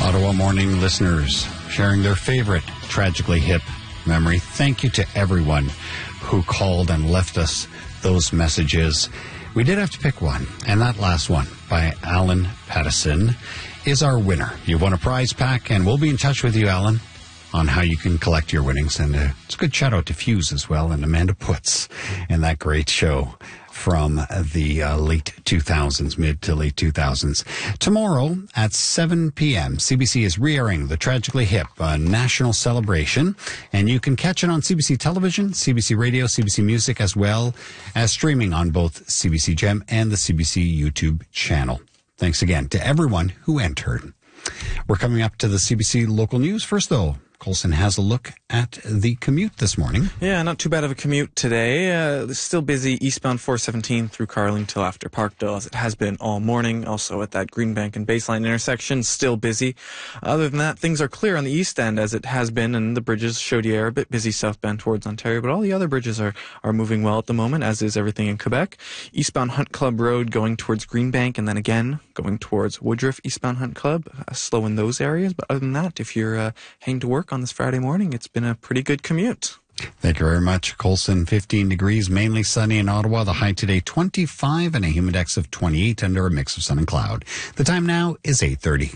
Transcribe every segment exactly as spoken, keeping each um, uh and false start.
Ottawa Morning listeners sharing their favorite Tragically Hip memory. Thank you to everyone who called and left us those messages. We did have to pick one, and that last one by Alan Pattison is our winner. You won a prize pack, and we'll be in touch with you, Alan, on how you can collect your winnings. And uh, it's a good shout out to Fuse as well and Amanda Putz in that great show from the uh, late two thousands, mid to late two thousands. Tomorrow at seven p.m., C B C is re-airing the Tragically Hip uh, National Celebration, and you can catch it on C B C Television, C B C Radio, C B C Music, as well as streaming on both C B C Gem and the C B C YouTube channel. Thanks again to everyone who entered. We're coming up to the C B C local news. First, though, Colson has a look at the commute this morning. Yeah, not too bad of a commute today. Uh, it's still busy eastbound four seventeen through Carling till after Parkdale, as it has been all morning. Also at that Greenbank and Baseline intersection, still busy. Other than that, things are clear on the east end, as it has been, and the bridges, Chaudière, a bit busy southbound towards Ontario, but all the other bridges are, are moving well at the moment, as is everything in Quebec. Eastbound Hunt Club Road going towards Greenbank, and then again going towards Woodruff, eastbound Hunt Club, uh, slow in those areas. But other than that, if you're uh, heading to work on this Friday morning, it's been a pretty good commute. Thank you very much. Colson, fifteen degrees, mainly sunny in Ottawa. The high today, twenty-five, and a humidex of twenty-eight under a mix of sun and cloud. The time now is eight thirty.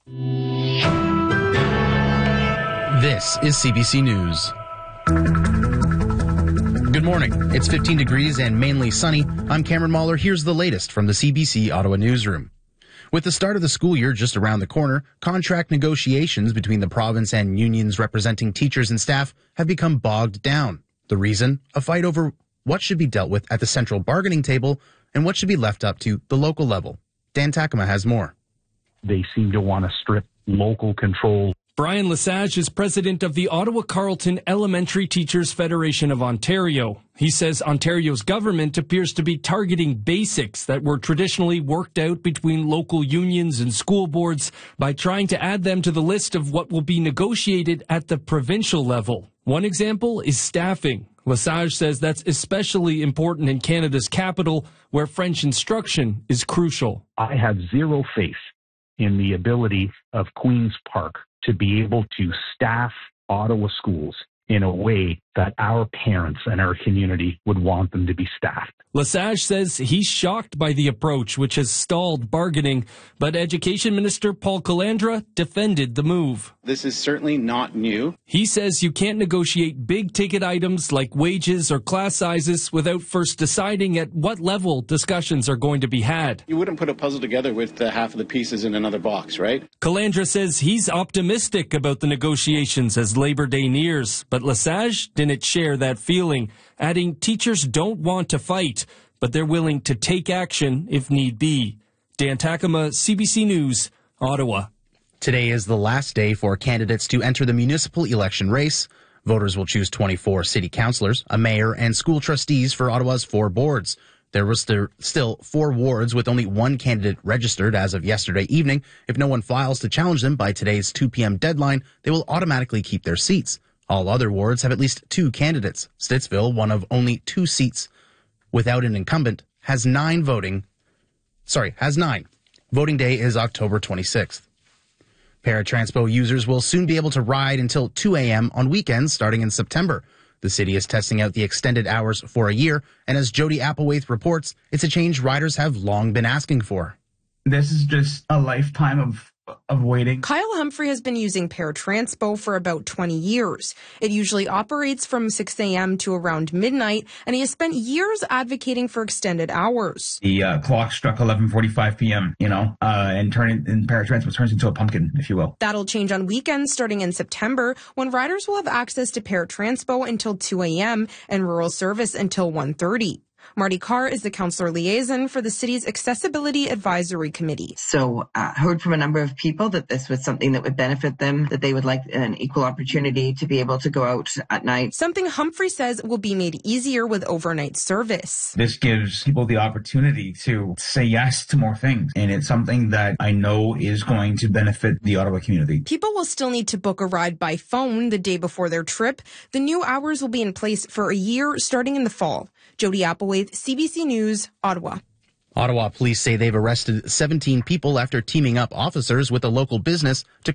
This is C B C News. Good morning. It's fifteen degrees and mainly sunny. I'm Cameron Mahler. Here's the latest from the C B C Ottawa newsroom. With the start of the school year just around the corner, contract negotiations between the province and unions representing teachers and staff have become bogged down. The reason? A fight over what should be dealt with at the central bargaining table and what should be left up to the local level. Dan Takema has more. They seem to want to strip local control. Brian Lesage is president of the Ottawa Carleton Elementary Teachers Federation of Ontario. He says Ontario's government appears to be targeting basics that were traditionally worked out between local unions and school boards by trying to add them to the list of what will be negotiated at the provincial level. One example is staffing. Lesage says that's especially important in Canada's capital, where French instruction is crucial. I have zero faith in the ability of Queen's Park to be able to staff Ottawa schools in a way that our parents and our community would want them to be staffed. Lesage says he's shocked by the approach, which has stalled bargaining, but Education Minister Paul Calandra defended the move. This is certainly not new. He says you can't negotiate big-ticket items like wages or class sizes without first deciding at what level discussions are going to be had. You wouldn't put a puzzle together with uh, half of the pieces in another box, right? Calandra says he's optimistic about the negotiations as Labor Day nears, but Lesage didn't share that feeling, adding teachers don't want to fight, but they're willing to take action if need be. Dan Takema, C B C News, Ottawa. Today is the last day for candidates to enter the municipal election race. Voters will choose twenty-four city councillors, a mayor, and school trustees for Ottawa's four boards. There were st- still four wards with only one candidate registered as of yesterday evening. If no one files to challenge them by today's two p.m. deadline, they will automatically keep their seats. All other wards have at least two candidates. Stittsville, one of only two seats without an incumbent, has nine voting. Sorry, has nine. Voting day is October twenty-sixth. Paratranspo users will soon be able to ride until two a.m. on weekends starting in September. The city is testing out the extended hours for a year, and as Jody Applewaith reports, it's a change riders have long been asking for. This is just a lifetime of of waiting. Kyle Humphrey has been using Paratranspo for about twenty years. It usually operates from six a.m. to around midnight, and he has spent years advocating for extended hours. The uh, clock struck eleven forty-five p.m., you know, uh, and, turn, and Paratranspo turns into a pumpkin, if you will. That'll change on weekends starting in September, when riders will have access to Paratranspo until two a.m. and rural service until one thirty. Marty Carr is the councillor liaison for the city's Accessibility Advisory Committee. So I uh, heard from a number of people that this was something that would benefit them, that they would like an equal opportunity to be able to go out at night. Something Humphrey says will be made easier with overnight service. This gives people the opportunity to say yes to more things, and it's something that I know is going to benefit the Ottawa community. People will still need to book a ride by phone the day before their trip. The new hours will be in place for a year starting in the fall. Jody Applewaith, C B C News, Ottawa. Ottawa police say they've arrested seventeen people after teaming up officers with a local business to